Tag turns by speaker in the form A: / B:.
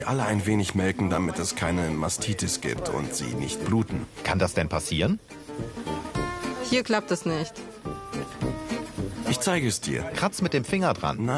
A: Alle ein wenig melken, damit es keine Mastitis gibt und sie nicht bluten.
B: Kann das denn passieren?
C: Hier klappt es nicht.
A: Ich zeige es dir.
B: Kratz mit dem Finger dran.
A: Nein.